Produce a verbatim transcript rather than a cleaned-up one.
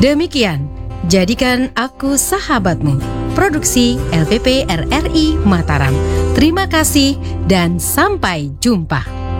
Demikian, jadikan aku sahabatmu. Produksi L P P R R I Mataram. Terima kasih dan sampai jumpa.